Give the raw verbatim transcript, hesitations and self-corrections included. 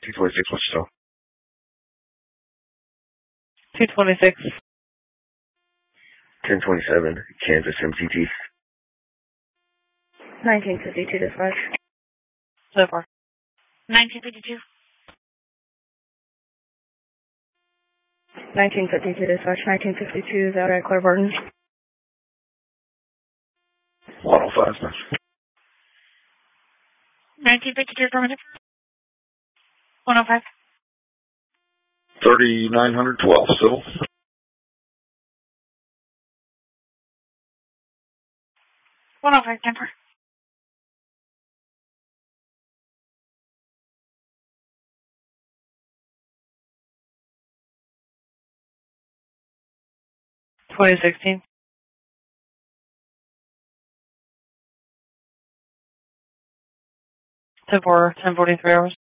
two twenty-six, Wichita. two twenty-six. ten twenty-seven, Kansas M T T. nineteen fifty-two dispatch. So far. nineteen fifty-two. nineteen fifty-two dispatch. nineteen fifty-two is out at Claiborne. one oh five, man. nineteen fifty-two affirmative. one oh five. thirty-nine twelve, civil. one oh five, Denver. twenty sixteen. ten four, ten forty-three hours.